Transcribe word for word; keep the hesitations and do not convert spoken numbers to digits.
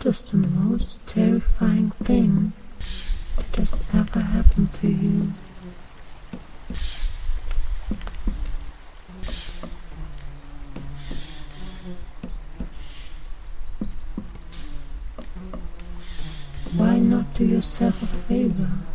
What is the most terrifying thing that has ever happened to you? Why not do yourself a favor